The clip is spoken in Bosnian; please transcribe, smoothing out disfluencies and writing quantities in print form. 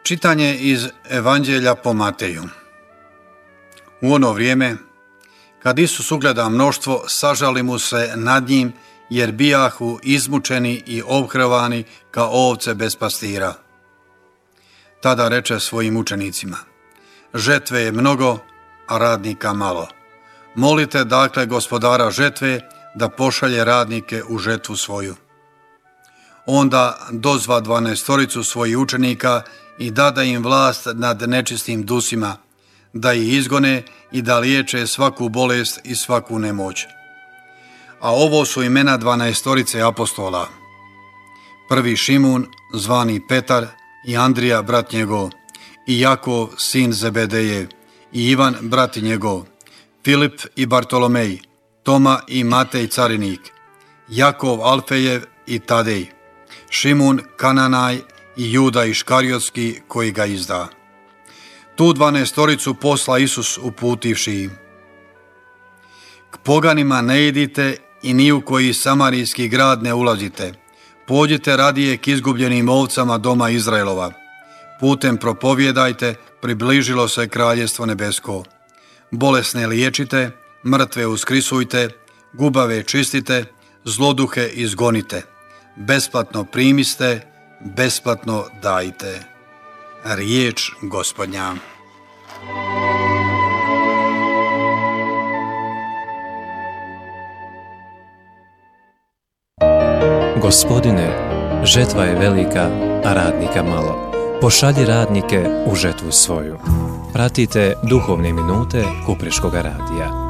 Čitanje iz Evanđelja po Mateju. U ono vrijeme, kad Isus ugleda mnoštvo, sažali mu se nad njim, jer bijahu izmučeni i obhrvani kao ovce bez pastira. Tada reče svojim učenicima: žetve je mnogo, a radnika malo. Molite dakle gospodara žetve da pošalje radnike u žetvu svoju. Onda dozva 12 svojih učenika i dada im vlast nad nečistim dusima, da ih izgone i da liječe svaku bolest i svaku nemoć. A ovo su imena 12 apostola. Prvi Šimun, zvani Petar, i Andrija, brat njegov, i Jakov, sin Zebedejev, i Ivan, brat njegov, Filip i Bartolomej, Toma i Matej carinik, Jakov Alfejev i Tadej, Šimun Kananaj i Juda Iškarijotski koji ga izda. Tu 12 posla Isus uputivši im: k poganima ne idite i ni u koji samarijski grad ne ulazite. Pođite radije k izgubljenim ovcama doma Izraelova. Putem propovjedajte, približilo se kraljestvo nebesko. Bolesne liječite, mrtve uskrisujte, gubave čistite, zloduhe izgonite. Besplatno primiste, besplatno dajte. Riječ Gospodnja. Gospodine, žetva je velika, a radnika malo. Pošalji radnike u žetvu svoju. Pratite duhovne minute Kupreškoga radija.